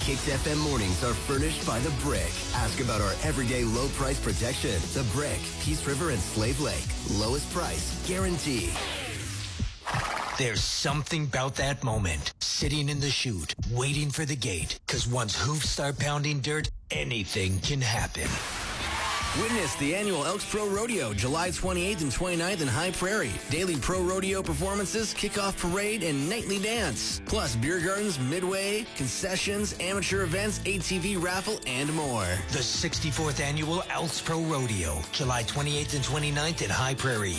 Kicks FM mornings are furnished by The Brick. Ask about our everyday low price protection. The Brick, Peace River and Slave Lake. Lowest price, guarantee. There's something about that moment, sitting in the chute, waiting for the gate. Because once hoofs start pounding dirt, anything can happen. Witness the annual Elks Pro Rodeo, July 28th and 29th in High Prairie. Daily pro rodeo performances, kickoff parade, and nightly dance. Plus beer gardens, midway, concessions, amateur events, ATV raffle, and more. The 64th annual Elks Pro Rodeo, July 28th and 29th in High Prairie.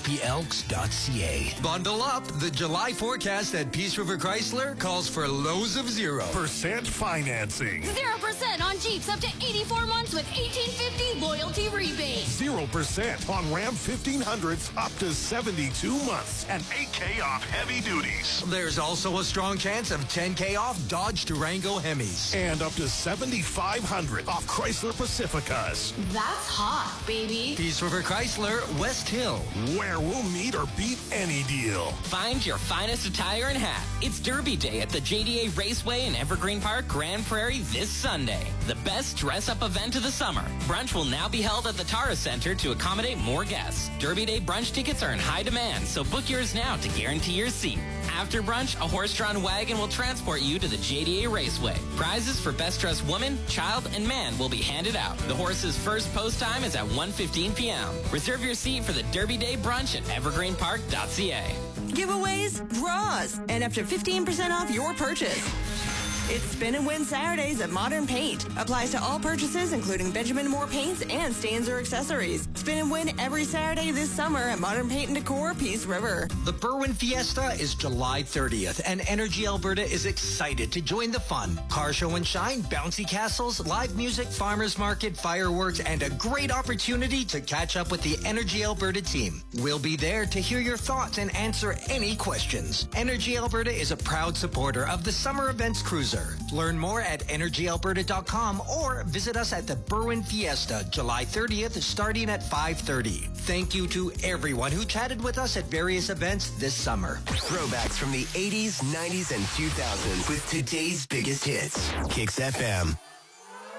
HPElks.ca. Bundle up. The July forecast at Peace River Chrysler calls for lows of 0% financing. 0% on Jeeps up to 84 months with 1850 loyalty rebate. 0% on Ram 1500s up to 72 months and $8K off heavy duties. There's also a strong chance of $10K off Dodge Durango Hemis. And up to $7,500 off Chrysler Pacificas. That's hot, baby. Peace River Chrysler, West Hill. Where we'll meet or beat any deal. Find your finest attire and hat. It's Derby Day at the JDA Raceway in Evergreen Park, Grand Prairie this Sunday. The best dress-up event of the summer. Brunch will now be held at the Tara Center to accommodate more guests. Derby Day brunch tickets are in high demand, so book yours now to guarantee your seat. After brunch, a horse-drawn wagon will transport you to the JDA Raceway. Prizes for best dressed woman, child, and man will be handed out. The horse's first post time is at 1:15 p.m. Reserve your seat for the Derby Day brunch at evergreenpark.ca. Giveaways, draws, and up to 15% off your purchase. It's Spin and Win Saturdays at Modern Paint. Applies to all purchases, including Benjamin Moore paints and stains or accessories. Spin and win every Saturday this summer at Modern Paint and Decor, Peace River. The Berwyn Fiesta is July 30th, and Energy Alberta is excited to join the fun. Car show and shine, bouncy castles, live music, farmers market, fireworks, and a great opportunity to catch up with the Energy Alberta team. We'll be there to hear your thoughts and answer any questions. Energy Alberta is a proud supporter of the Summer Events Cruiser. Learn more at energyalberta.com or visit us at the Berwyn Fiesta, July 30th, starting at 5:30. Thank you to everyone who chatted with us at various events this summer. Throwbacks from the 80s, 90s, and 2000s with today's biggest hits. Kicks FM.